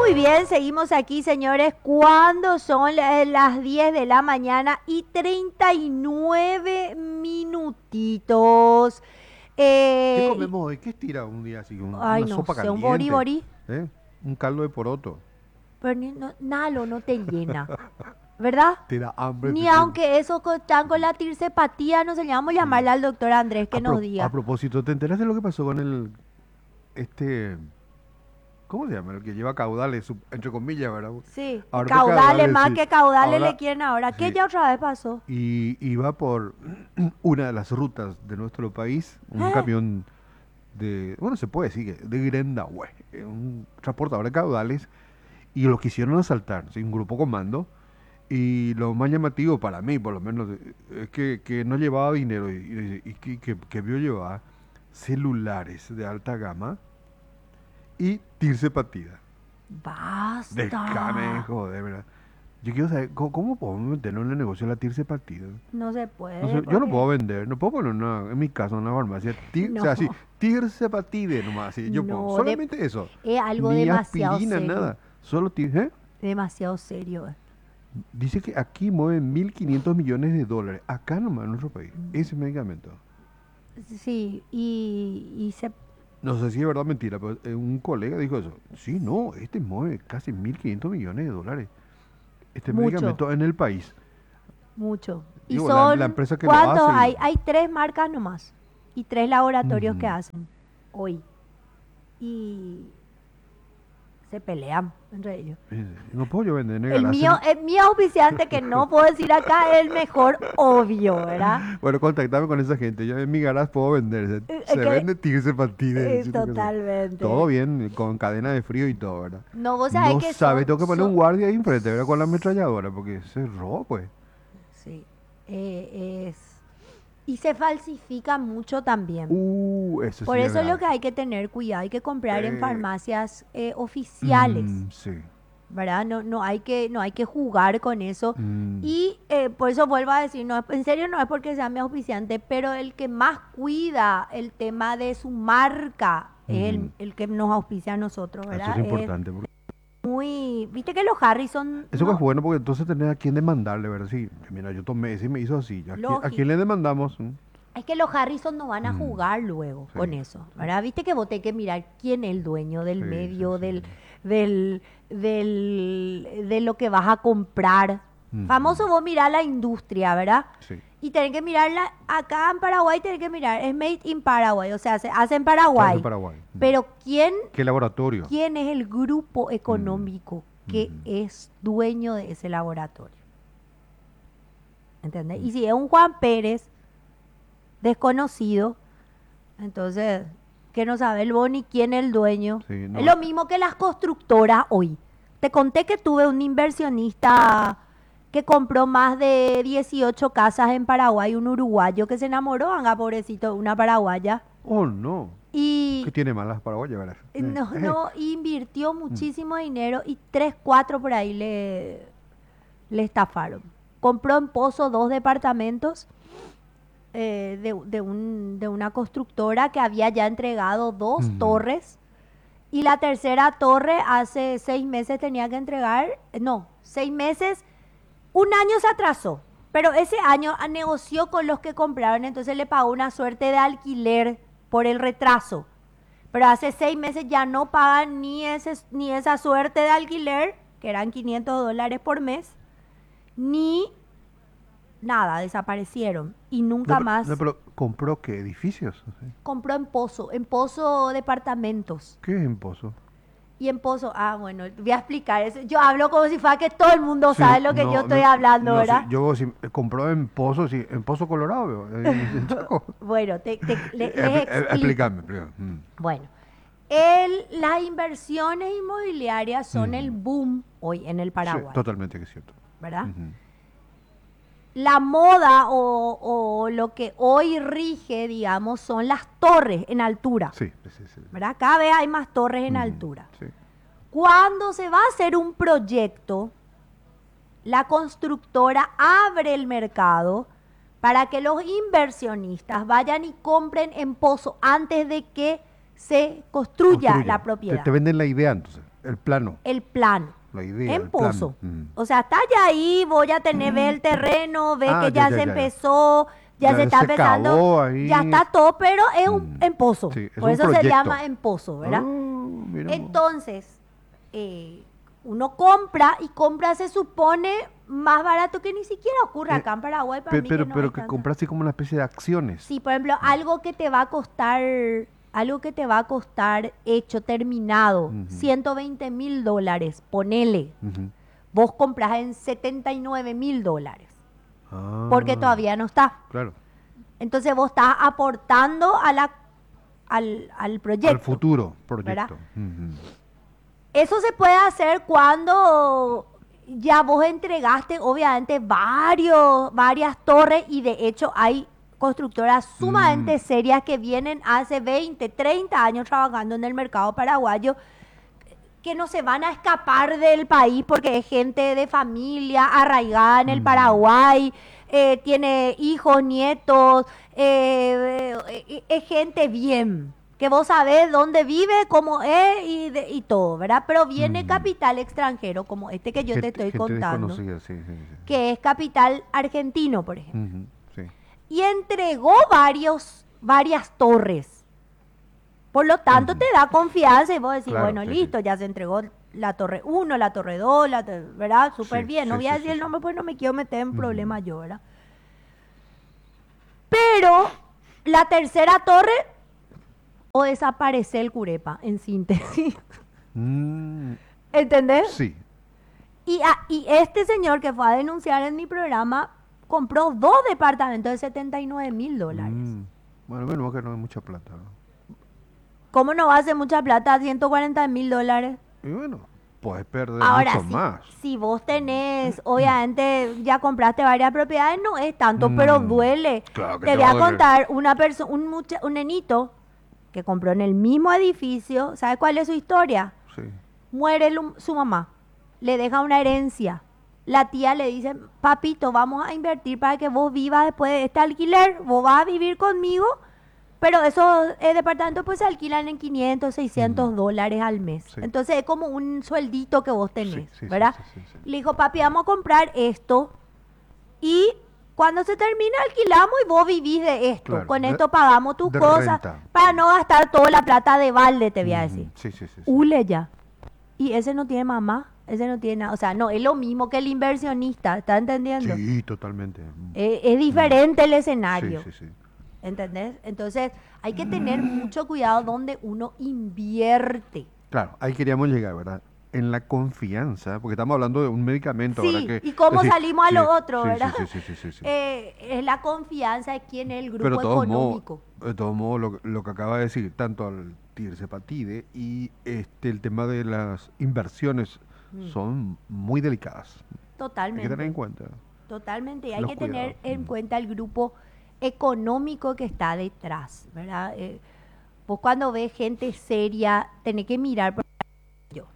Muy bien, seguimos aquí, señores, cuando son las 10 de la mañana y 39 minutitos. ¿Qué Eh, comemos hoy? ¿Qué estira un día así? Ay, Una no sopa sé, un bori caliente, bori, ¿eh? Un caldo de poroto. pero nalo no te llena, ¿verdad? Te da hambre. Ni aunque eso están con la tirsepatía, no se llama Sí. llamarle al doctor Andrés que nos A diga. propósito, ¿te enteras de lo que pasó con este, ¿cómo se llama? El que lleva caudales, entre comillas, ¿verdad? Sí, Ahora no caudales, caudales, más sí. que caudales le Ahora, quieren ahora. ¿Qué sí. ya otra vez pasó? Y iba por una de las rutas de nuestro país, un ¿Eh? camión bueno, se puede decir, de Grendahue, un transportador de caudales, y lo quisieron asaltar, ¿sí? Un grupo comando. Y lo más llamativo para mí, por lo menos, es que no llevaba dinero y que vio llevar celulares de alta gama y tirse partida. Déjame Basta. joder, ¿verdad? Yo quiero saber, ¿cómo podemos meterlo en el negocio de la tirse partida? No se No puede sé, yo no porque puedo vender, no puedo poner en mi casa una farmacia, o sea, así, no, tirse partida nomás, así, yo puedo, no, solamente eso, es algo ni demasiado aspirina, serio, nada, solo tirse. demasiado serio. Dice que aquí mueven 1.500 millones de dólares. Acá nomás en nuestro país. Mm. Ese medicamento. Sí, y se... No sé si es verdad o mentira, pero un colega dijo eso. Sí, no, este mueve casi 1.500 millones de dólares. Este Mucho, medicamento en el país. mucho. Y Digo, la son, empresa que lo ¿cuántos hace y... hay? Hay tres marcas nomás y tres laboratorios que Ujú. hacen hoy. Y se pelean entre ellos. No puedo yo vender negra. El mío auspiciante que no puedo decir acá es el mejor, obvio, ¿verdad? Bueno, contactame con esa gente. Yo en mi garage puedo vender. Se Que, vende tigre partida. Todo totalmente. bien, con cadena de frío y todo, ¿verdad? No, vos sabés No que sabe, tengo que poner un guardia ahí enfrente, ¿verdad? Con la ametralladora, porque se roba, pues. Sí, es... Y se falsifica mucho también. Eso Por sí es eso es lo grave. que hay que tener cuidado, hay que comprar en Eh, farmacias oficiales, sí. ¿verdad? No hay que jugar con eso. Mm, Y por eso vuelvo a decir, no, en serio no es porque sea mi auspiciante, pero el que más cuida el tema de su marca es ujú. el que nos auspicia a nosotros, Eso es ¿verdad? Es importante. muy... Viste que los Harrison, Eso que es no, bueno porque entonces tenés a quién demandarle, ¿verdad? Sí, mira, yo tomé ese y me hizo así. A quién le lógico. demandamos? Es que los Harrison no van a Mm, jugar luego sí, con eso, sí, ¿verdad? Viste que vos tenés que mirar quién es el dueño del sí, sí, medio, sí. del, de lo que vas a comprar. Ujú, Famoso vos mirá la industria, ¿verdad? sí, Y tenés que mirarla, acá en Paraguay tenés que mirar, es made in Paraguay, o sea, se hace en se hace en Paraguay. Paraguay. Pero ¿Qué laboratorio? quién es el grupo Mm, económico que ujú, es dueño de ese laboratorio? ¿Entendés? mm. Y si es un Juan Pérez desconocido, entonces, que no sabe el Boni quién es el dueño. Sí, Es no, lo mismo que las constructoras hoy. Te conté que tuve un inversionista que compró más de 18 casas en Paraguay, un uruguayo que se enamoró, anga pobrecito, una paraguaya. oh no, ¿qué Y tiene malas Paraguay, verdad? no invirtió Mm, muchísimo dinero y tres, cuatro por ahí le estafaron. Compró en Pozo dos departamentos de una constructora que había ya entregado dos ujú. torres y la tercera torre hace 6 meses tenía que entregar, no, 6 meses, un año se atrasó, pero ese año negoció con los que compraron, entonces le pagó una suerte de alquiler por el retraso. Pero hace 6 meses ya no pagan ni esa suerte de alquiler, que eran $500 por mes, ni nada, desaparecieron y No, nunca no, más. pero compró qué edificios. Sí. Compró en Pozo departamentos. ¿Qué es en Pozo? Y en Pozo, bueno, voy a explicar eso. Yo hablo como si fuera que todo el mundo Sí, sabe lo que yo no, estoy no, hablando, no, sí, ¿verdad? yo sí, compró en Pozo, sí, en Pozo Colorado, veo, en Chaco. Bueno, les explico. Explícame, explícame. Bueno, las inversiones inmobiliarias son el Ujú. boom hoy en el Sí, Paraguay, totalmente que es cierto. ¿verdad? Ujú. La moda o lo que hoy rige, digamos, son las torres en altura, Sí, sí, sí, sí. ¿verdad? Cada vez hay más torres en Ujú, altura. sí. Cuando se va a hacer un proyecto, la constructora abre el mercado para que los inversionistas vayan y compren en Pozo antes de que se construya la Construyan. Te propiedad. venden la idea entonces. El plano, el plano. la idea, En el pozo. plano. O sea, está ya ahí, voy a tener, ve el terreno, ve Ah, que ya, ya ya, se ya, ya. empezó, ya Ya se está se empezando, cavó ahí. ya está todo, pero es Mm. en pozo. Sí, es Por un eso se proyecto. llama en pozo, ¿verdad? Mira vos. Entonces, uno compra y compra se supone más barato que ni siquiera ocurre acá en Paraguay para mí que no Pero hay que tanto. compras así como una especie de acciones. Sí, por ejemplo, algo que te va a costar hecho, terminado, Ujú. $120,000, ponele. Ujú. Vos compras en $79,000, porque Ah, todavía no está. claro. Entonces vos estás aportando al proyecto. Al futuro ¿verdad? proyecto. Ujú. Eso se puede hacer cuando ya vos entregaste, obviamente, varias torres y de hecho hay constructoras sumamente serias que vienen hace 20, 30 años trabajando en el mercado paraguayo que no se van a escapar del país porque es gente de familia arraigada en el Paraguay, tiene hijos, nietos, es gente bien, que vos sabés dónde vive, cómo es y todo, ¿verdad? Pero viene capital extranjero, como este que yo te estoy Gente contando, desconocida, sí, sí, sí. que es capital argentino, por ejemplo, Ujú, sí. y entregó varias torres. Por lo tanto, te da confianza y vos decís, Claro, bueno, sí, listo, sí. ya se entregó la torre 1, la torre 2, ¿verdad? Súper Sí, bien. No sí, voy a sí, decir sí, el sí. nombre, pues no me quiero meter en problemas yo, ¿verdad? Pero la tercera torre o desaparece el curepa, en síntesis. Mm, ¿Entendés? sí. Y este señor que fue a denunciar en mi programa compró 2 departamentos de $79,000. Bueno, menos que no hay mucha plata, ¿no? ¿Cómo no va a hacer mucha plata? $140,000. Y bueno, puedes perder Ahora, mucho más. si vos tenés, obviamente ya compraste varias propiedades, no es tanto, pero duele. Claro que Te te voy va a a doler. contar un nenito que compró en el mismo edificio. ¿Sabes cuál es su historia? Sí. Muere su mamá, le deja una herencia. La tía le dice, papito, vamos a invertir para que vos vivas después de este alquiler, vos vas a vivir conmigo, pero esos departamentos pues se alquilan en $500, $600 al mes. Sí. Entonces es como un sueldito que vos tenés, Sí, sí, ¿verdad? sí, sí, sí. Le dijo, papi, vamos a comprar esto y cuando se termine alquilamos y vos vivís de esto. Claro, Con de- esto pagamos tus de cosas renta. para no gastar toda la plata de balde, te voy a decir. Sí, sí, sí, sí. Hule ya. Y ese no tiene mamá, ese no tiene nada. O sea, no, es lo mismo que el inversionista, ¿está entendiendo? Sí, totalmente. Es diferente el escenario. Sí, sí, sí. ¿Entendés? Entonces hay que tener mucho cuidado donde uno invierte. Claro, ahí queríamos llegar, ¿verdad? En la confianza, porque estamos hablando de un medicamento, ¿verdad? Sí, Que, y cómo sí, salimos a sí, lo otro, sí, ¿verdad? Sí, sí, sí, sí, sí. Es la confianza de quién es el Pero grupo de todos modos, económico. de todos modos, lo que acaba de decir, tanto al Tirsepatide y el tema de las inversiones son muy delicadas. Hay que tener en Totalmente. cuenta. Totalmente. Y hay Los que tener cuidados. en cuenta el grupo económico que está detrás, ¿verdad? Vos cuando ves gente seria, tenés que mirar por yo.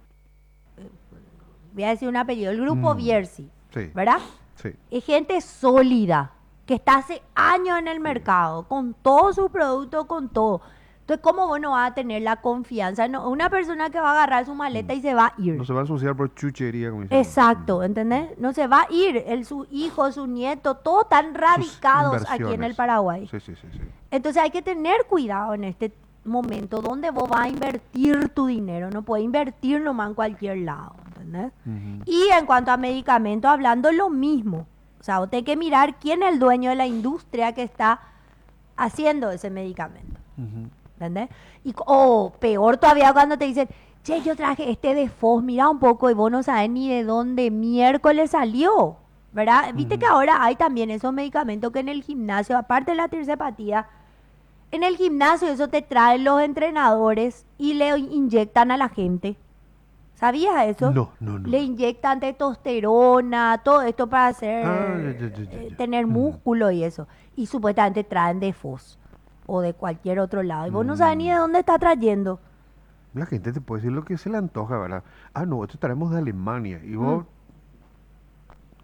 Voy a decir un apellido, el grupo Bierzi, Sí, ¿verdad? sí. Es gente sólida, que está hace años en el mercado, con todos sus productos, con todo. Entonces, ¿cómo vos no vas a tener la confianza? No, una persona que va a agarrar su maleta y se va a ir. No se va a asociar por chuchería, como dicen. Exacto, ¿entendés? No se va a ir. Su hijo, su nieto, todos están radicados aquí en el inversiones. Paraguay. Sí, sí, sí, sí. Entonces hay que tener cuidado en este momento donde vos vas a invertir tu dinero. No puedes invertir nomás en cualquier lado, ¿entendés? Y en cuanto a medicamentos, hablando lo mismo. O sea, vos tenés que mirar quién es el dueño de la industria que está haciendo ese medicamento. ¿Entendés? O peor todavía cuando te dicen, che, yo traje este de FOS, mira un poco y vos no sabés ni de dónde miércoles salió, ¿verdad? Viste que ahora hay también esos medicamentos que en el gimnasio, aparte de la tirsepatía, en el gimnasio eso te traen los entrenadores y le inyectan a la gente. ¿Sabías eso? No. Le inyectan testosterona, todo esto para hacer, Ya. tener músculo y eso. Y supuestamente traen de FOS o de cualquier otro lado. Y vos no sabes ni de dónde está trayendo. La gente te puede decir lo que se le antoja, ¿verdad? Ah, no, esto traemos de Alemania. Y vos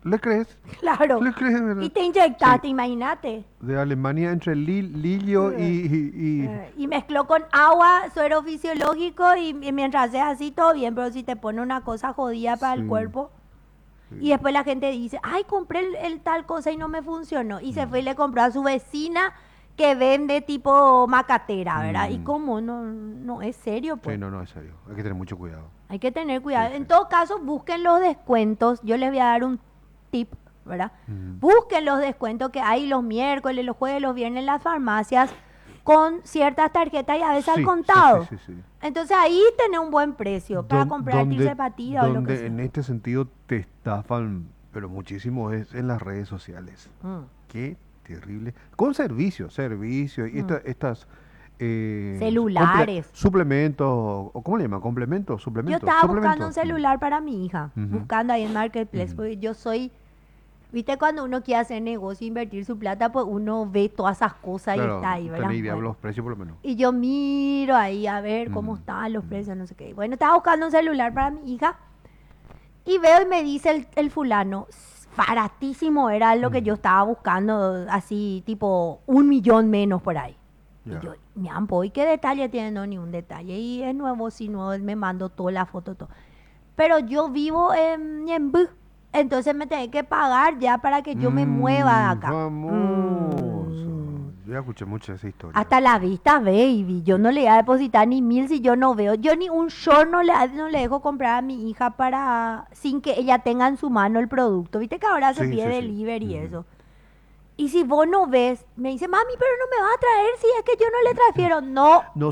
¿Le crees? Claro. ¿Le crees, de verdad? Y te inyectaste, Sí. imagínate. De Alemania entre Lilio Y mezcló con agua, suero fisiológico y mientras sea así todo bien, pero si te pone una cosa jodida para el Sí, cuerpo sí. y después la gente dice, ay, compré el tal cosa y no me funcionó. Y se fue y le compró a su vecina que vende tipo macatera, ¿verdad? Y Mm. como no es serio, pues. Sí, no, es serio. Hay que tener mucho cuidado. Hay que tener cuidado. Sí, En sí. todo caso, busquen los descuentos. Yo les voy a dar un tip, ¿verdad? Mm. Busquen los descuentos que hay los miércoles, los jueves, los viernes en las farmacias con ciertas tarjetas y a veces al Sí, contado. sí, sí, sí, sí. Entonces ahí tenés un buen precio para comprarte Donde, zapatilla o lo que donde sea. en este sentido te estafan, pero muchísimo es en las redes sociales. Mm. Qué terrible. Con servicios y estas Celulares. suplementos, o ¿cómo le llaman? ¿Complementos? Yo ¿Suplementos? estaba buscando un Suplementos. celular para mi hija, Ujú. buscando ahí en Marketplace, Ujú. porque yo soy, viste, cuando uno quiere hacer negocio, invertir su plata, pues uno ve todas esas cosas y Claro, está ahí, ¿verdad? tenéis idea de Bueno. los precios por lo menos. Y yo miro ahí a ver cómo Mm, están los mm. precios, no sé qué. Bueno, estaba buscando un celular para mi hija y veo y me dice el fulano, baratísimo era lo que yo estaba buscando, así tipo 1 millón menos por ahí. Ya. Y yo, mi ampo, ¿y qué detalle tiene? No, ni un detalle. Y es nuevo, si no, él me mandó toda la foto, todo. Pero yo vivo en Ñemby, entonces me tengo que pagar ya para que yo me mueva de acá. Famoso. Yo ya escuché mucho esa historia. Hasta la vista, baby. Yo no le voy a depositar ni 1.000 si yo no veo. Yo ni un short no le dejo comprar a mi hija para sin que ella tenga en su mano el producto. Viste que ahora se Sí, pide sí, sí. delivery y Ujú. eso. Y si vos no ves, me dice, mami, pero no me vas a traer si es que yo no le transfiero. No, No